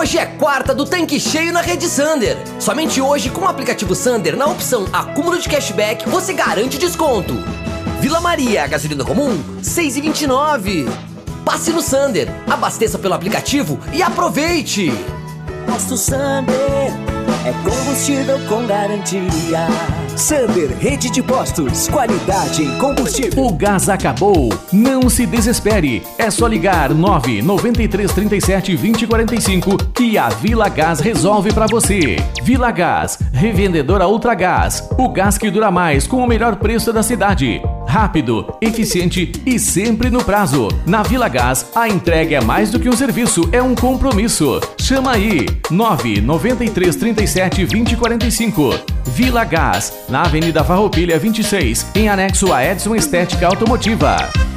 Hoje é quarta do tanque cheio na rede Sander. Somente hoje, com o aplicativo Sander, na opção acúmulo de cashback, você garante desconto. Vila Maria, gasolina comum, 6,29. Passe no Sander, abasteça pelo aplicativo e aproveite. Posto Sander é combustível com garantia. Sander, rede de postos, qualidade em combustível. O gás acabou? Não se desespere. É só ligar 993372045 que a Vila Gás resolve pra você. Vila Gás, revendedora Ultragás. O gás que dura mais com o melhor preço da cidade. Rápido, eficiente e sempre no prazo. Na Vila Gás, a entrega é mais do que um serviço, é um compromisso. Chama aí, 993372045. Vila Gás, na Avenida Farroupilha 26, em anexo a Edson Estética Automotiva.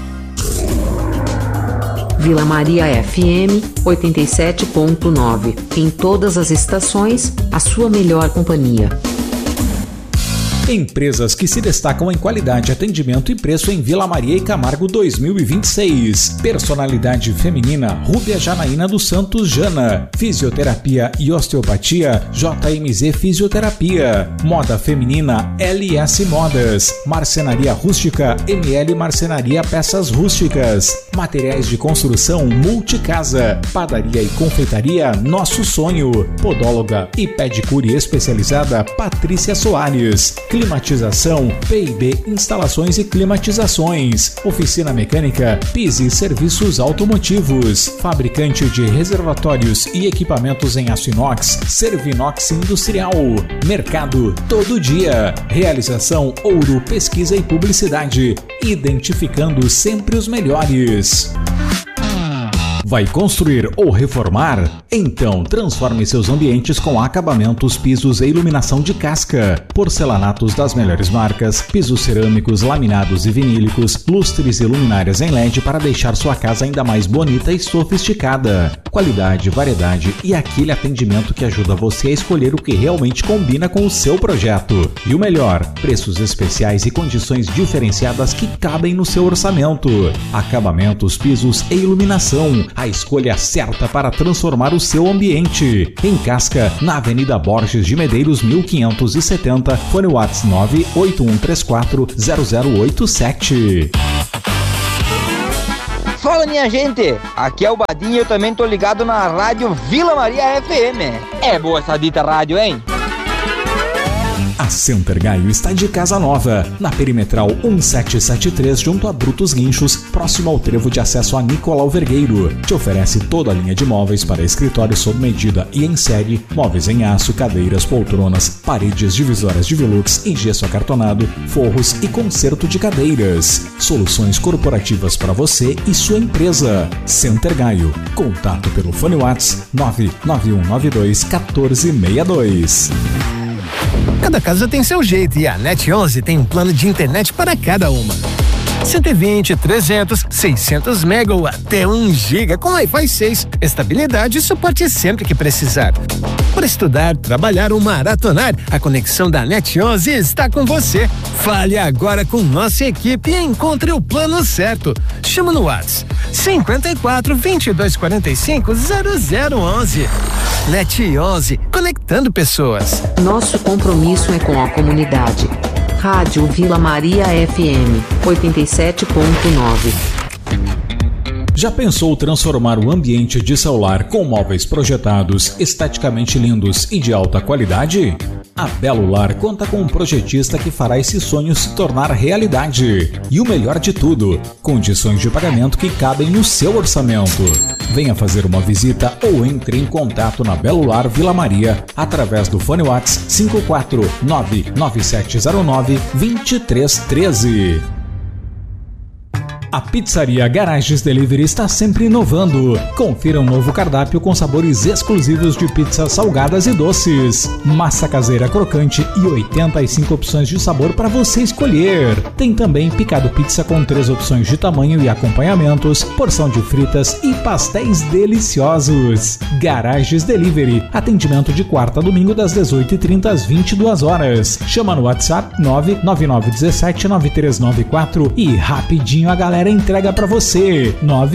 Vila Maria FM 87.9. Em todas as estações, a sua melhor companhia. Empresas que se destacam em qualidade, atendimento e preço em Vila Maria e Camargo 2026. Personalidade feminina, Rúbia Janaína dos Santos Jana. Fisioterapia e osteopatia, JMZ Fisioterapia. Moda feminina, LS Modas. Marcenaria rústica, ML Marcenaria Peças Rústicas. Materiais de construção, Multicasa. Padaria e confeitaria, Nosso Sonho. Podóloga e pedicure especializada, Patrícia Soares. Climatização, P&B Instalações e Climatizações. Oficina Mecânica, Pise Serviços Automotivos. Fabricante de reservatórios e equipamentos em aço inox, Servinox Industrial. Mercado todo dia. Realização Ouro Pesquisa e Publicidade. Identificando sempre os melhores. Vai construir ou reformar? Então transforme seus ambientes com acabamentos, pisos e iluminação de casca. Porcelanatos das melhores marcas, pisos cerâmicos, laminados e vinílicos, lustres e luminárias em LED para deixar sua casa ainda mais bonita e sofisticada. Qualidade, variedade e aquele atendimento que ajuda você a escolher o que realmente combina com o seu projeto. E o melhor, preços especiais e condições diferenciadas que cabem no seu orçamento. Acabamentos, pisos e iluminação. A escolha certa para transformar o seu ambiente. Em Casca, na Avenida Borges de Medeiros 1570, fone WhatsApp 981340087. Fala, minha gente, aqui é o Badinho, eu também tô ligado na rádio Vila Maria FM. É boa essa dita rádio, hein? A Center Gaio está de casa nova, na Perimetral 1773, junto a Brutos Guinchos, próximo ao trevo de acesso a Nicolau Vergueiro. Te oferece toda a linha de móveis para escritório sob medida e em série, móveis em aço, cadeiras, poltronas, paredes divisórias de velux em gesso acartonado, forros e conserto de cadeiras. Soluções corporativas para você e sua empresa. Center Gaio. Contato pelo fone WhatsApp 991921462. Cada casa tem seu jeito e a Net11 tem um plano de internet para cada uma. 120, 300, 600 mega ou até 1 giga com Wi-Fi 6. Estabilidade e suporte sempre que precisar. Para estudar, trabalhar ou maratonar, a conexão da Net11 está com você. Fale agora com nossa equipe e encontre o plano certo. Chama no WhatsApp 54 22 45 0011. Net11, conectando pessoas. Nosso compromisso é com a comunidade. Rádio Vila Maria FM 87.9. Já pensou transformar o ambiente de celular com móveis projetados, esteticamente lindos e de alta qualidade? A Belo Lar conta com um projetista que fará esse sonho se tornar realidade. E o melhor de tudo, condições de pagamento que cabem no seu orçamento. Venha fazer uma visita ou entre em contato na Belo Lar Vila Maria através do fone WhatsApp 54997092313. A Pizzaria Garages Delivery está sempre inovando. Confira um novo cardápio com sabores exclusivos de pizzas salgadas e doces. Massa caseira crocante e 85 opções de sabor para você escolher. Tem também picado pizza com 3 opções de tamanho e acompanhamentos, porção de fritas e pastéis deliciosos. Garages Delivery. Atendimento de quarta a domingo das 18h30 às 22 horas. Chama no WhatsApp 999179394 e rapidinho a galera qualquer entrega para você.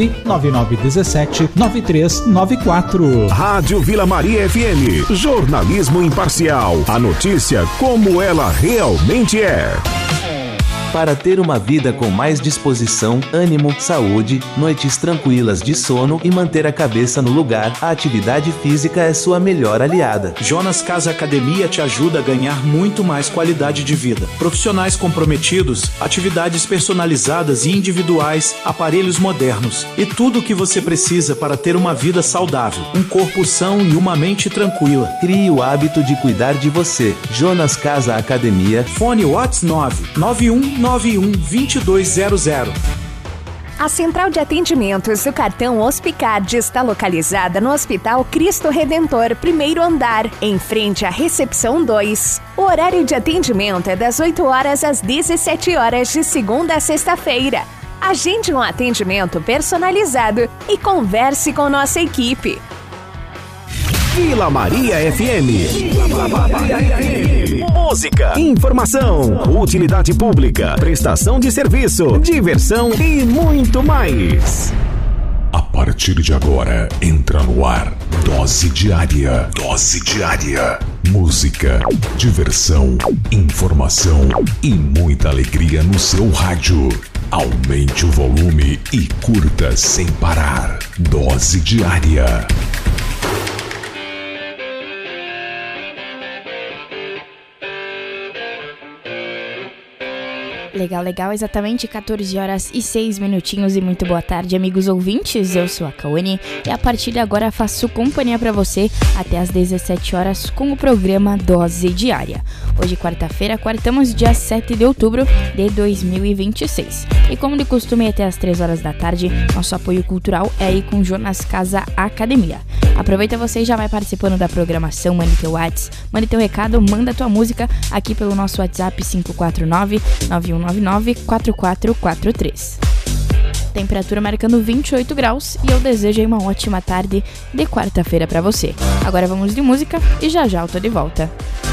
99917-9394. Rádio Vila Maria FM. Jornalismo imparcial. A notícia como ela realmente é. Para ter uma vida com mais disposição, ânimo, saúde, noites tranquilas de sono e manter a cabeça no lugar, a atividade física é sua melhor aliada. Jonas Casa Academia te ajuda a ganhar muito mais qualidade de vida. Profissionais comprometidos, atividades personalizadas e individuais, aparelhos modernos e tudo o que você precisa para ter uma vida saudável, um corpo são e uma mente tranquila. Crie o hábito de cuidar de você. Jonas Casa Academia. Fone WhatsApp 991912200. A Central de Atendimentos do Cartão Hospicard está localizada no Hospital Cristo Redentor, primeiro andar, em frente à Recepção 2. O horário de atendimento é das 8 horas às 17 horas, de segunda a sexta-feira. Agende um atendimento personalizado e converse com nossa equipe. Vila Maria FM. Vila Maria FM. Música, informação, utilidade pública, prestação de serviço, diversão e muito mais. A partir de agora, entra no ar Dose Diária. Dose Diária. Música, diversão, informação e muita alegria no seu rádio. Aumente o volume e curta sem parar. Dose Diária. Legal, exatamente 14 horas e 6 minutinhos e muito boa tarde, amigos ouvintes, eu sou a Kawane e a partir de agora faço companhia pra você até às 17 horas com o programa Dose Diária. Hoje, quarta-feira, quartamos dia 7 de outubro de 2026 e como de costume até às 3 horas da tarde, nosso apoio cultural é aí com Jonas Casa Academia. Aproveita você e já vai participando da programação, mande teu WhatsApp, mande teu recado, manda tua música aqui pelo nosso WhatsApp 549-9199-4443. Temperatura marcando 28 graus e eu desejo aí uma ótima tarde de quarta-feira pra você. Agora vamos de música e já eu tô de volta.